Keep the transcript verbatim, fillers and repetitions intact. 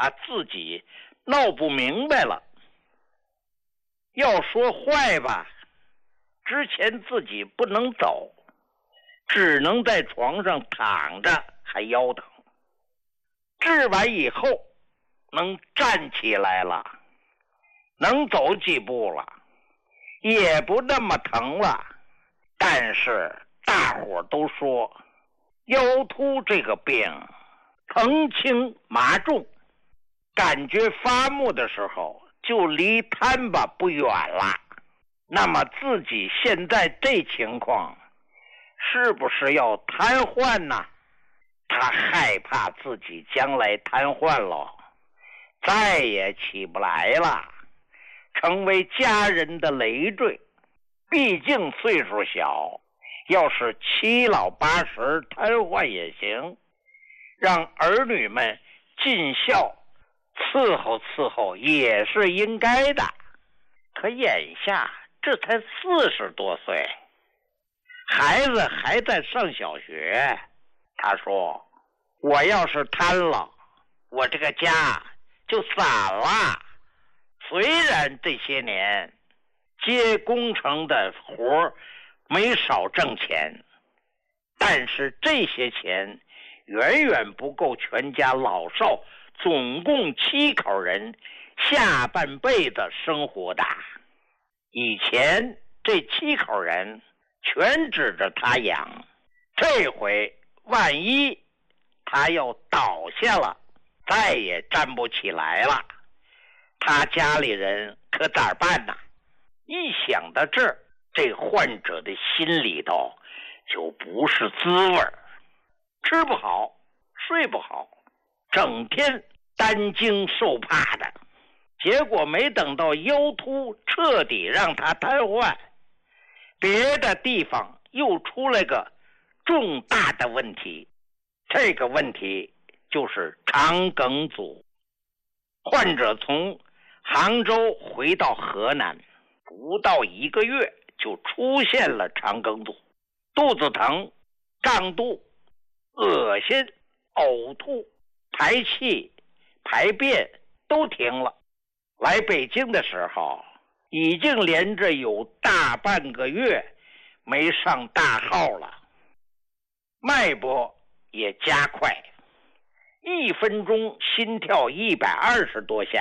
他自己闹不明白了。要说坏吧，之前自己不能走，只能在床上躺着还腰疼，治完以后能站起来了，能走几步了，也不那么疼了。但是大伙都说腰突这个病疼轻麻重，感觉发木的时候就离瘫吧不远了。那么自己现在这情况是不是要瘫痪呢？他害怕自己将来瘫痪了，再也起不来了，成为家人的累赘。毕竟岁数小，要是七老八十瘫痪也行，让儿女们尽孝伺候伺候也是应该的。可眼下这才四十多岁，孩子还在上小学。他说，我要是瘫了，我这个家就散了。虽然这些年接工程的活没少挣钱，但是这些钱远远不够全家老少总共七口人下半辈子生活的。以前这七口人全指着他养，这回万一他要倒下了，再也站不起来了，他家里人可咋办呢？一想到这儿，这患者的心里头就不是滋味儿，吃不好睡不好，整天担惊受怕的。结果没等到腰突彻底让他瘫痪，别的地方又出来个重大的问题。这个问题就是肠梗阻。患者从杭州回到河南，不到一个月就出现了肠梗阻，肚子疼、胀肚、恶心、呕吐、排气、排便都停了。来北京的时候，已经连着有大半个月没上大号了，脉搏也加快，一分钟心跳一百二十多下，